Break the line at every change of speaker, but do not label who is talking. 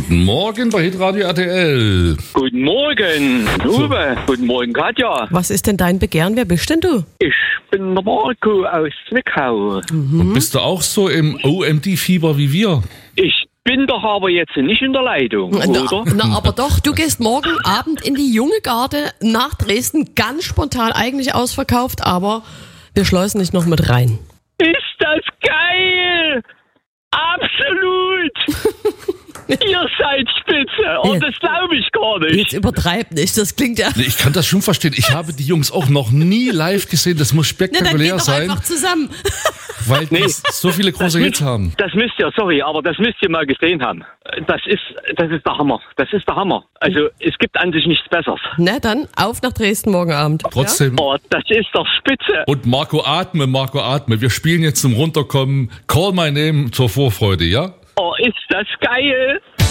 Guten Morgen bei Hitradio RTL.
Guten Morgen, Uwe. Guten Morgen, Katja.
Was ist denn dein Begehren? Wer bist denn du?
Ich bin der Marco aus Zwickau.
Und bist du auch so im OMD-Fieber wie wir?
Ich bin doch aber jetzt nicht in der Leitung, oder?
Na, aber doch, du gehst morgen Abend in die Junge Garde nach Dresden, ganz spontan, eigentlich ausverkauft, aber wir schleusen dich noch mit rein.
Ist das geil! Absolut! Ihr seid spitze! Und das glaube ich gar nicht.
Jetzt übertreib nicht, das klingt ja...
Nee, ich kann das schon verstehen. Ich habe die Jungs auch noch nie live gesehen. Das muss
Na, dann
spektakulär
geht doch
sein,
einfach zusammen.
weil die so viele große Hits haben.
Das müsst ihr mal gesehen haben. Das ist der Hammer. Das ist der Hammer. Also, es gibt an sich nichts Besseres.
Na dann, auf nach Dresden morgen Abend.
Trotzdem.
Oh, das ist doch spitze.
Und Marco, atme. Wir spielen jetzt zum Runterkommen Call My Name zur Vorfreude, ja?
Oh, ist das geil.